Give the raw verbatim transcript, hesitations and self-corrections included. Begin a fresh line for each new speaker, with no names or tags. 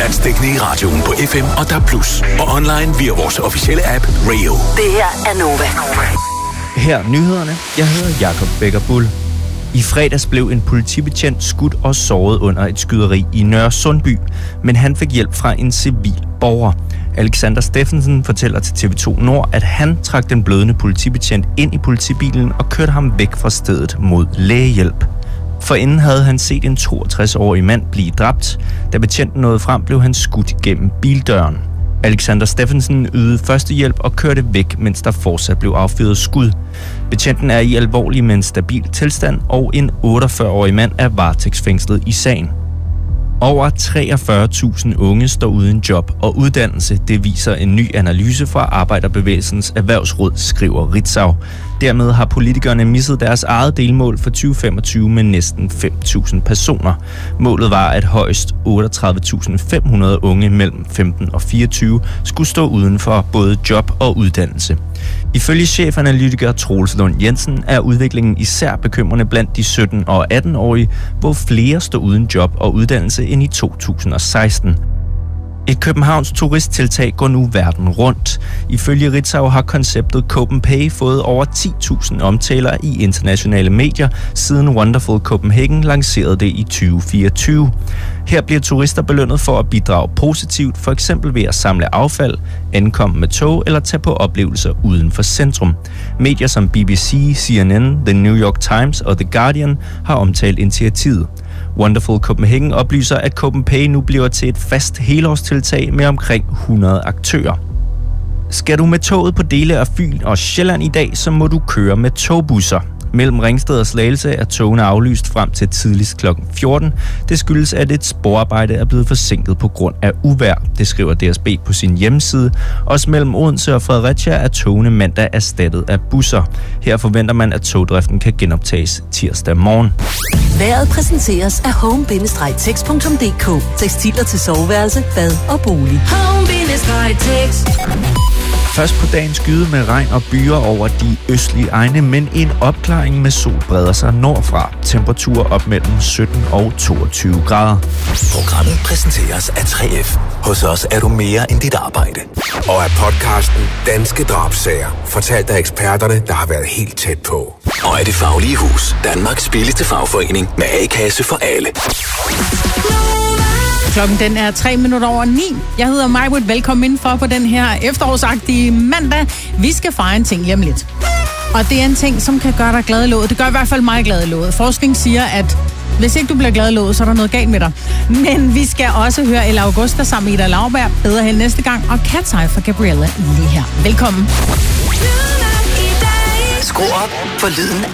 Landsdækkende i radioen på F M og D A B plus, og online via vores officielle app Rio.
Det her er Nova.
Her nyhederne. Jeg hedder Jakob Becker Bull. I fredags blev en politibetjent skudt og såret under et skyderi i Nørre Sundby, men han fik hjælp fra en civil borger. Alexander Steffensen fortæller til T V to Nord, at han trak den blødende politibetjent ind i politibilen og kørte ham væk fra stedet mod lægehjælp. Forinden havde han set en toogtres-årig mand blive dræbt. Da betjenten nåede frem, blev han skudt gennem bildøren. Alexander Steffensen ydede førstehjælp og kørte væk, mens der fortsat blev affyret skud. Betjenten er i alvorlig, men stabil tilstand, og en otteogfyrre-årig mand er varetægtsfængslet i sagen. Over treogfyrre tusind unge står uden job og uddannelse. Det viser en ny analyse fra Arbejderbevægelsens Erhvervsråd, skriver Ritzau. Dermed har politikerne misset deres eget delmål for tyve femogtyve med næsten fem tusind personer. Målet var, at højst otteogtredive tusind fem hundrede unge mellem femten og fireogtyve skulle stå uden for både job og uddannelse. Ifølge chefanalytiker Troels Lund Jensen er udviklingen især bekymrende blandt de sytten- og atten-årige, hvor flere står uden job og uddannelse end i to tusind og seksten. Et Københavns turisttiltag går nu verden rundt. Ifølge Ritzau har konceptet Copenpay fået over ti tusind omtaler i internationale medier, siden Wonderful Copenhagen lancerede det i tyve fireogtyve. Her bliver turister belønnet for at bidrage positivt, for eksempel ved at samle affald, ankomme med tog eller tage på oplevelser uden for centrum. Medier som B B C, C N N, The New York Times og The Guardian har omtalt initiativet. Wonderful Copenhagen oplyser, at Copenpay nu bliver til et fast helårstiltag med omkring hundrede aktører. Skal du med toget på dele af Fyn og Sjælland i dag, så må du køre med togbusser. Mellem Ringsted og Slagelse er togene aflyst frem til tidligst klokken fjorten. Det skyldes, at et sporarbejde er blevet forsinket på grund af uvejr. Det skriver D S B på sin hjemmeside. Også mellem Odense og Fredericia er togene mandag erstattet af busser. Her forventer man, at togdriften kan genoptages tirsdag morgen.
Vejret præsenteres af home bindestreg text punktum d k. Tekstiler til soveværelse, bad og bolig. home bindestreg text.
Først på dagen skyde med regn og byer over de østlige egne, men en opklaring med sol breder sig nordfra. Temperaturer op mellem sytten og toogtyve grader.
Programmet præsenteres af tre F. Hos os er du mere end dit arbejde. Og af podcasten Danske Drabssager, fortalt af eksperterne, der har været helt tæt på. Og af Det Faglige Hus, Danmarks billigste fagforening med A-kasse for alle.
Klokken den er tre minutter over ni. Jeg hedder Majwood. Velkommen indenfor på den her efterårsagtige mandag. Vi skal fejre en ting lige om lidt. Og det er en ting, som kan gøre dig glad i låget. Det gør i hvert fald mig glad i låget. Forskning siger, at hvis ikke du bliver glad i låget, så er der noget galt med dig. Men vi skal også høre Ella Augusta sammen med Ida Lauberg. Bedre held næste gang. Og Cat's Eye for Gabriella lige her. Velkommen.
Skru op for lyden